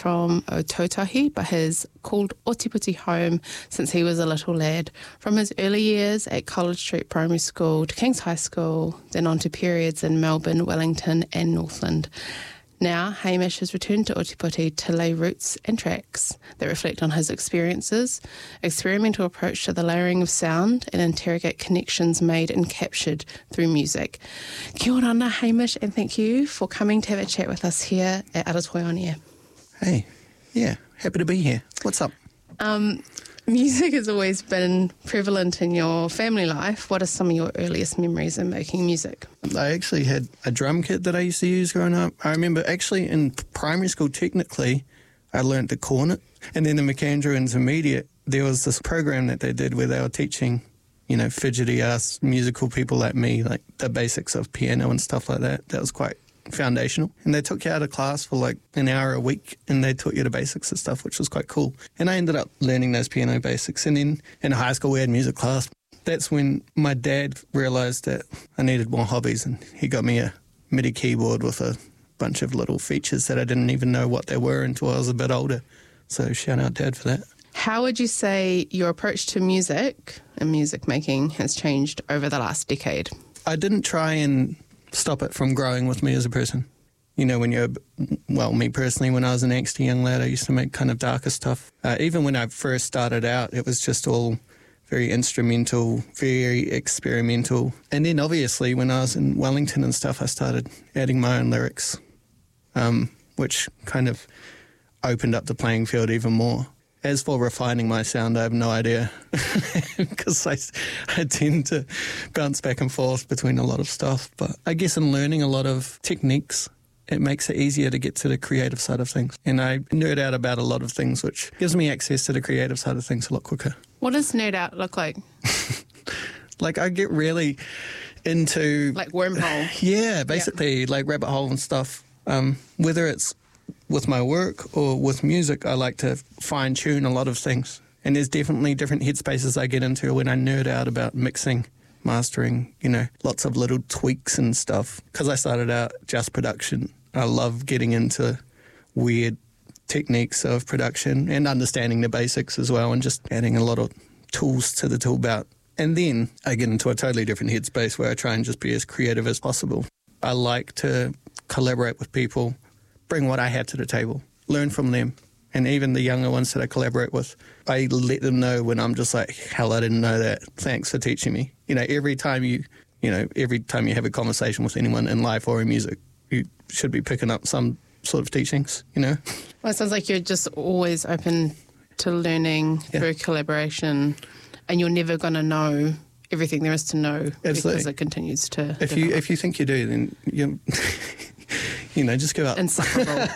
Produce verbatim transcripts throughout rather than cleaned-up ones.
from Otautahi, but has called Ōtepoti home since he was a little lad. From his early years at College Street Primary School to King's High School, then on to periods in Melbourne, Wellington and Northland. Now, Hamish has returned to Ōtepoti to lay roots and tracks that reflect on his experiences, experimental approach to the layering of sound, and interrogate connections made and captured through music. Kia ora ana, Hamish, and thank you for coming to have a chat with us here at Aratoi On Air. Hey, yeah, happy to be here. What's up? Um, music has always been prevalent in your family life. What are some of your earliest memories in making music? I actually had a drum kit that I used to use growing up. I remember actually in primary school, technically, I learned the cornet. And then in McAndrew Intermediate, there was this program that they did where they were teaching, you know, fidgety-ass musical people like me, like the basics of piano and stuff like that. That was quite foundational. And they took you out of class for like an hour a week and they taught you the basics of stuff, which was quite cool. And I ended up learning those piano basics. And then in high school we had music class. That's when my dad realised that I needed more hobbies and he got me a MIDI keyboard with a bunch of little features that I didn't even know what they were until I was a bit older. So shout out Dad for that. How would you say your approach to music and music making has changed over the last decade? I didn't try and stop it from growing with me as a person. You know, when you're, well, me personally, when I was an angsty young lad, I used to make kind of darker stuff. Uh, even when I first started out, it was just all very instrumental, very experimental. And then obviously when I was in Wellington and stuff, I started adding my own lyrics, um, which kind of opened up the playing field even more. As for refining my sound, I have no idea because I, I tend to bounce back and forth between a lot of stuff. But I guess in learning a lot of techniques, it makes it easier to get to the creative side of things. And I nerd out about a lot of things, which gives me access to the creative side of things a lot quicker. What does nerd out look like? Like I get really into... Like wormhole? Yeah, basically yeah. Like rabbit hole and stuff. Um, whether it's with my work or with music, I like to fine-tune a lot of things. And there's definitely different headspaces I get into when I nerd out about mixing, mastering, you know, lots of little tweaks and stuff. Because I started out just production. I love getting into weird techniques of production and understanding the basics as well and just adding a lot of tools to the tool belt. And then I get into a totally different headspace where I try and just be as creative as possible. I like to collaborate with people, bring what I have to the table, learn from them. And even the younger ones that I collaborate with, I let them know when I'm just like, hell, I didn't know that. Thanks for teaching me. You know, every time you, you know, every time you have a conversation with anyone in life or in music, you should be picking up some sort of teachings, you know? Well, it sounds like you're just always open to learning yeah. through collaboration and you're never going to know everything there is to know. Absolutely. Because it continues to If develop. you if you think you do, then you you know, just give up. Insufferable.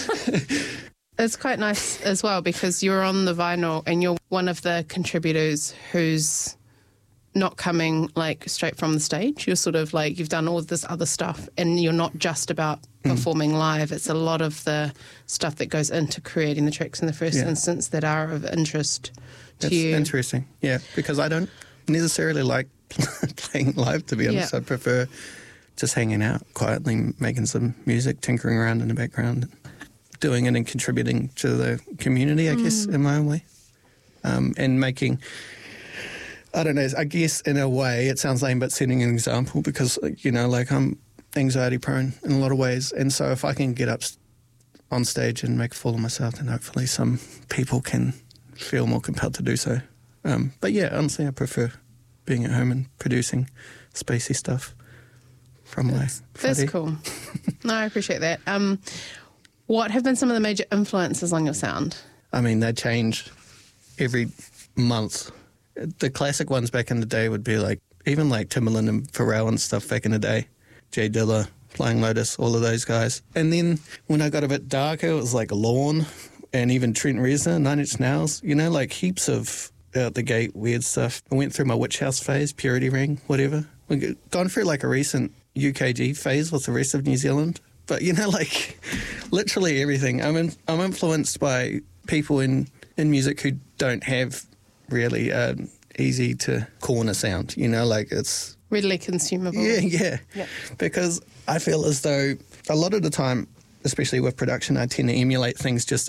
It's quite nice as well because you're on the vinyl and you're one of the contributors who's not coming like straight from the stage. You're sort of like, you've done all this other stuff and you're not just about performing mm. live. It's a lot of the stuff that goes into creating the tracks in the first yeah. instance that are of interest to That's you. Interesting, yeah, because I don't necessarily like playing live, to be honest. Yeah. I prefer just hanging out quietly, making some music, tinkering around in the background, doing it and contributing to the community, I mm. guess, in my own way. Um, and making, I don't know, I guess in a way it sounds lame, but setting an example because, you know, like I'm anxiety prone in a lot of ways. And so if I can get up on stage and make a fool of myself, then hopefully some people can feel more compelled to do so. Um, but yeah, honestly, I prefer being at home and producing spacey stuff from that's, my That's whare. cool. No, I appreciate that. Um, what have been some of the major influences on your sound? I mean, they change every month. The classic ones back in the day would be like, even like Timbaland and Pharrell and stuff back in the day. Jay Dilla, Flying Lotus, all of those guys. And then when I got a bit darker, it was like Lorne and even Trent Reznor, Nine Inch Nails, you know, like heaps of out the gate weird stuff. I went through my Witch House phase, Purity Ring, whatever. We've gone through like a recent U K G phase with the rest of New Zealand. But, you know, like literally everything. I'm in, I'm influenced by people in, in music who don't have really um, easy to corner sound, you know, like it's... Readily consumable. Yeah, yeah, yeah. Because I feel as though a lot of the time, especially with production, I tend to emulate things just